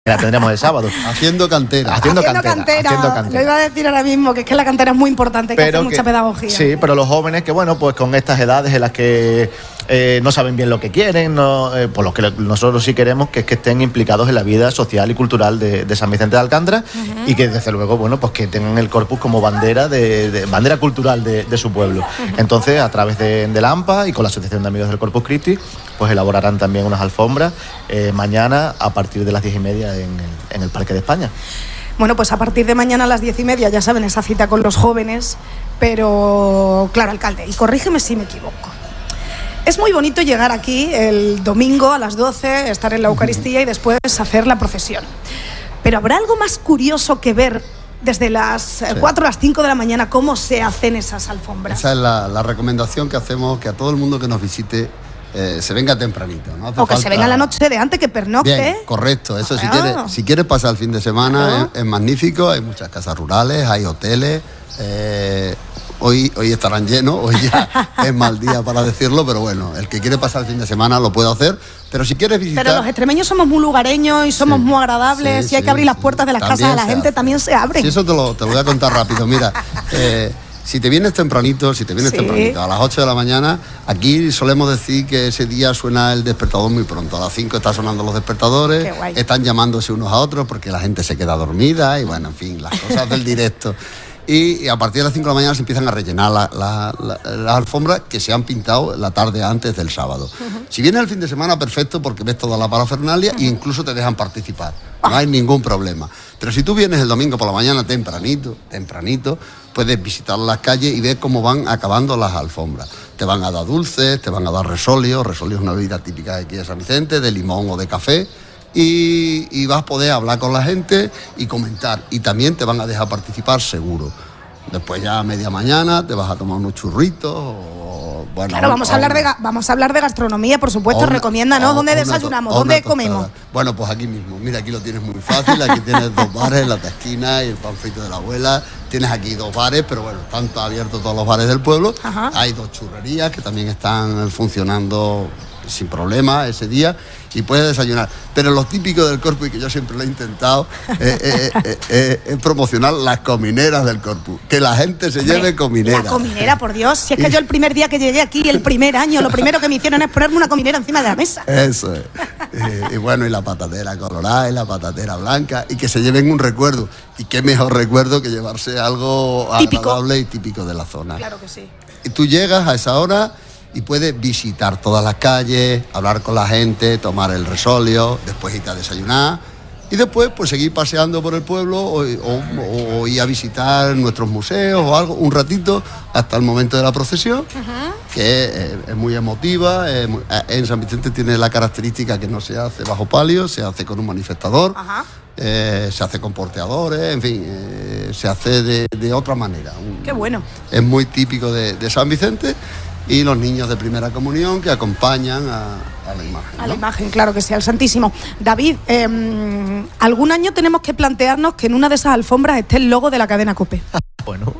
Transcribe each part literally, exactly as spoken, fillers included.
La tendremos el sábado. Haciendo cantera. Haciendo, haciendo cantera, cantera. Haciendo cantera. Lo iba a decir ahora mismo, que es que la cantera es muy importante, hay que pero hacer mucha que, pedagogía. Sí, pero los jóvenes que, bueno, pues con estas edades en las que eh, no saben bien lo que quieren, no, eh, por lo que nosotros sí queremos que es que estén implicados en la vida social y cultural de, de San Vicente de Alcántara, uh-huh. y que desde luego, bueno, pues que tengan el corpus como bandera de, de bandera cultural de, de su pueblo. Uh-huh. Entonces, a través de, de la A M P A y con la Asociación de Amigos del Corpus Christi, pues elaborarán también unas alfombras eh, mañana a partir de las diez y media en el, en el Parque de España. Bueno, pues a partir de mañana a las diez y media, ya saben, esa cita con los jóvenes, pero claro, alcalde, y corrígeme si me equivoco. Es muy bonito llegar aquí el domingo a las doce, estar en la Eucaristía y después hacer la procesión. Pero ¿habrá algo más curioso que ver desde las sí. cuatro a las cinco de la mañana cómo se hacen esas alfombras? Esa es la, la recomendación que hacemos, que a todo el mundo que nos visite Eh, se venga tempranito, ¿no? Hace o que falta... se venga la noche de antes, que pernocte. Bien, correcto. Eso, si, ah. quieres, si quieres pasar el fin de semana, claro. es, es magnífico. Hay muchas casas rurales, hay hoteles. Eh, hoy, hoy estarán llenos, hoy ya es mal día para decirlo, pero bueno, el que quiere pasar el fin de semana lo puede hacer. Pero si quieres visitar... Pero los extremeños somos muy lugareños y somos sí, muy agradables. Sí, y hay sí, que abrir las puertas de las casas a la gente, hace. también se abren. Sí, eso te lo, te lo voy a contar rápido. Mira, eh, si te vienes tempranito, si te vienes sí. tempranito, a las ocho de la mañana, aquí solemos decir que ese día suena el despertador muy pronto. A las cinco están sonando los despertadores, están llamándose unos a otros porque la gente se queda dormida y bueno, en fin, las cosas del directo. Y, y a partir de las cinco de la mañana se empiezan a rellenar la, la, la, las alfombras que se han pintado la tarde antes del sábado. Uh-huh. Si vienes el fin de semana, perfecto, porque ves toda la parafernalia uh-huh. e incluso te dejan participar. No hay ningún problema. Pero si tú vienes el domingo por la mañana tempranito, tempranito, puedes visitar las calles y ver cómo van acabando las alfombras. Te van a dar dulces, te van a dar resolio. Resolio es una bebida típica de aquí de San Vicente, de limón o de café. Y, y vas a poder hablar con la gente y comentar. Y también te van a dejar participar seguro. Después ya a media mañana te vas a tomar unos churritos o, bueno, claro, vamos a, hablar de, vamos a hablar de gastronomía, por supuesto. Una, Recomiéndanos dónde desayunamos, dónde comemos. Bueno, pues aquí mismo. Mira, aquí lo tienes muy fácil. Aquí tienes dos bares, la Tasquina y el Pan Frito de la Abuela. Tienes aquí dos bares, pero bueno, están abiertos todos los bares del pueblo. Ajá. Hay dos churrerías que también están funcionando sin problema ese día y puedes desayunar. Pero lo típico del Corpus, y que yo siempre lo he intentado, es eh, eh, eh, eh, promocionar las comineras del Corpus. Que la gente se lleve cominera. La cominera, por Dios. Si es que y... yo el primer día que llegué aquí, el primer año, lo primero que me hicieron es ponerme una cominera encima de la mesa. Eso es. Y, y bueno, y la patatera colorada y la patatera blanca, y que se lleven un recuerdo. Y qué mejor recuerdo que llevarse algo típico. Agradable y típico de la zona. Claro que sí. Y tú llegas a esa hora y puedes visitar todas las calles, hablar con la gente, tomar el resolio, después irte a desayunar y después pues seguir paseando por el pueblo o, o, o ir a visitar nuestros museos o algo, un ratito hasta el momento de la procesión, uh-huh. que es, es muy emotiva. Es muy, en San Vicente tiene la característica que no se hace bajo palio, se hace con un manifestador, uh-huh. eh, se hace con porteadores, en fin, eh, se hace de, de otra manera. Qué bueno. Es muy típico de, de San Vicente. Y los niños de primera comunión que acompañan a, a la imagen, ¿no? A la imagen, claro que sí, al Santísimo. David, eh, algún año tenemos que plantearnos que en una de esas alfombras esté el logo de la cadena COPE. Bueno...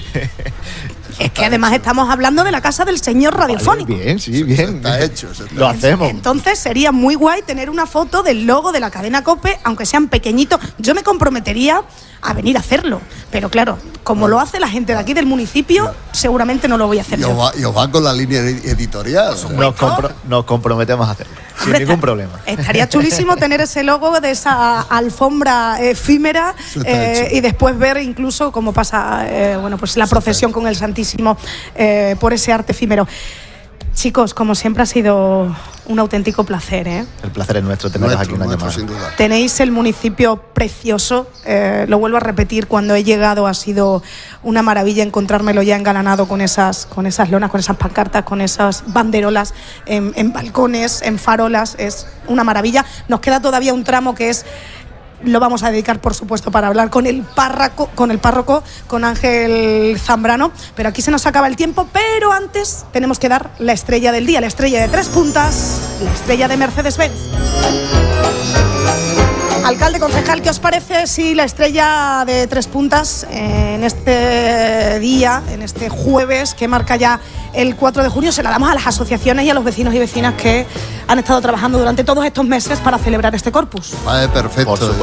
Es que además hecho. Estamos hablando de la casa del señor radiofónico. Vale, bien, sí, bien. Eso está hecho. Eso está Lo hecho. hacemos. Entonces sería muy guay tener una foto del logo de la cadena COPE, aunque sean pequeñitos. Yo me comprometería a venir a hacerlo. Pero claro, como bueno, lo hace la gente de aquí del municipio, no. seguramente no lo voy a hacer y yo. Os va, y os va con la línea editorial. Nos, compro, nos comprometemos a hacerlo. Sin Hombre, ningún problema. Estaría chulísimo tener ese logo de esa alfombra efímera eh, y después ver incluso cómo pasa eh, bueno, pues la procesión con el Santísimo eh, por ese arte efímero. Chicos, como siempre ha sido un auténtico placer, ¿eh? El placer es nuestro teneros aquí una llamada. Tenéis el municipio precioso, eh, lo vuelvo a repetir, cuando he llegado ha sido una maravilla encontrármelo ya engalanado con esas, con esas lonas, con esas pancartas, con esas banderolas en, en balcones, en farolas, es una maravilla. Nos queda todavía un tramo que es... Lo vamos a dedicar, por supuesto, para hablar con el párroco, con el párroco, con Ángel Zambrano. Pero aquí se nos acaba el tiempo, pero antes tenemos que dar la estrella del día, la estrella de tres puntas, la estrella de Mercedes-Benz. Alcalde, concejal, ¿qué os parece si la estrella de tres puntas en este día, en este jueves que marca ya el cuatro de junio, se la damos a las asociaciones y a los vecinos y vecinas que han estado trabajando durante todos estos meses para celebrar este corpus? Vale, perfecto.